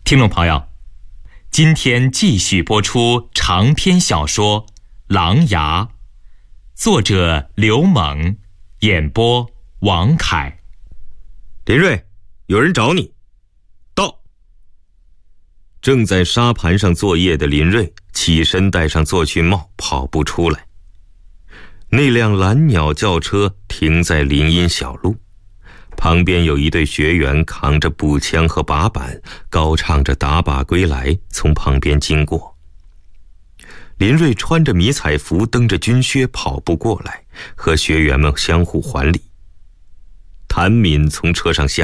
听众朋友，今天继续播出长篇小说《狼牙》，作者刘猛，演播王凯。 林瑞，有人找你。到。正在沙盘上作业的林瑞起身戴上作训帽，跑步出来。那辆蓝鸟轿车停在林荫小路，旁边有一队学员扛着步枪和把板，高唱着打靶归来，从旁边经过。林瑞穿着迷彩服，蹬着军靴跑步过来，和学员们相互还礼。谭敏从车上下